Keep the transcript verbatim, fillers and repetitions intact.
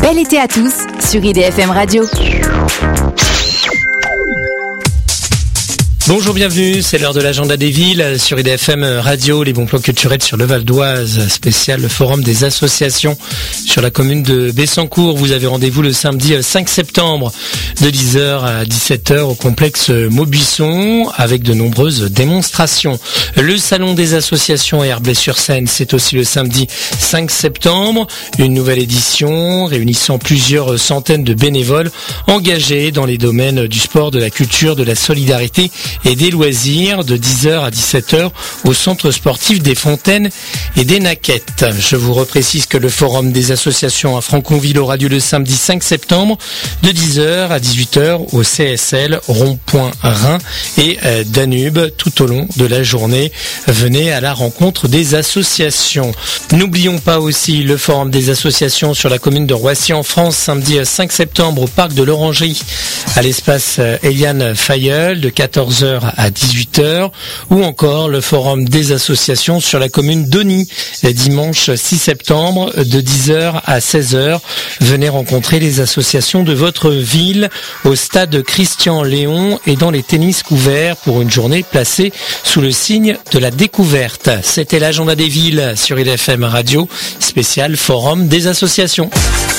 Bel été à tous sur I D F M Radio. Bonjour, bienvenue, c'est l'heure de l'agenda des villes sur I D F M Radio, les bons plans culturels sur le Val d'Oise, spécial le forum des associations sur la commune de Bessancourt. Vous avez rendez-vous le samedi cinq septembre de dix heures à dix-sept heures au complexe Maubuisson avec de nombreuses démonstrations. Le salon des associations à Herblay-sur-Seine, c'est aussi le samedi cinq septembre, une nouvelle édition réunissant plusieurs centaines de bénévoles engagés dans les domaines du sport, de la culture, de la solidarité et des loisirs de dix heures à dix-sept heures au centre sportif des Fontaines et des Naquettes. Je vous reprécise que le forum des associations à Franconville aura lieu le samedi cinq septembre de dix heures à dix-huit heures au C S L Rond-Point Rhin et Danube tout au long de la journée. Venez à la rencontre des associations. N'oublions pas aussi le forum des associations sur la commune de Roissy en France samedi cinq septembre au parc de l'Orangerie à l'espace Eliane Fayeul de quatorze heures à dix-huit heures ou encore le forum des associations sur la commune d'Ony dimanche six septembre de dix heures à seize heures. Venez rencontrer les associations de votre ville au stade Christian Léon et dans les tennis couverts pour une journée placée sous le signe de la découverte. C'était l'agenda des villes sur I D F M Radio, spécial forum des associations.